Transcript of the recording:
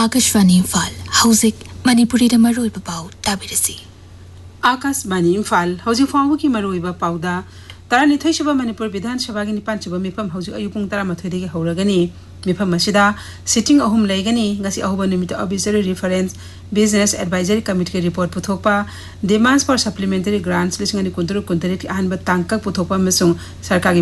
आकाशवाणी इम्फाल हौजिक मणिपुरी मरोइब पाउ ताबिरसी आकाशवाणी इम्फाल हौजिक फाउ की मरोइब पाउदा तरानिथोइ सुबा मणिपुर विधान सभा की निपान सुबा मिफम हौजिक अयुपुंग 13 दगी हौरगनी मिफम मसिदा सिटिंग अहुम लेगनी गसी अहुबा निमित ऑब्जर्वरी रेफरेंस बिजनेस एडवाइजरी कमिटी के report पुथोकपा demands for supplementary grants लिसिंग 19 की अहनब तांकक पुथोकपा सरकार